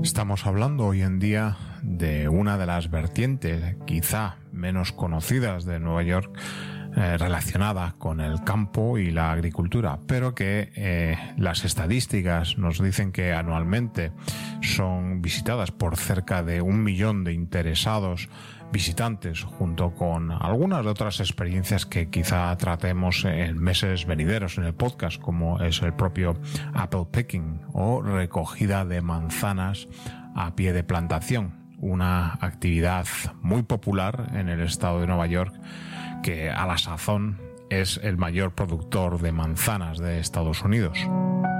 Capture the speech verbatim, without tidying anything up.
Estamos hablando hoy en día de una de las vertientes quizá menos conocidas de Nueva York, eh, relacionada con el campo y la agricultura, pero que eh, las estadísticas nos dicen que anualmente son visitadas por cerca de un millón de interesados visitantes, junto con algunas de otras experiencias que quizá tratemos en meses venideros en el podcast, como es el propio apple picking o recogida de manzanas a pie de plantación, una actividad muy popular en el estado de Nueva York, que a la sazón es el mayor productor de manzanas de Estados Unidos.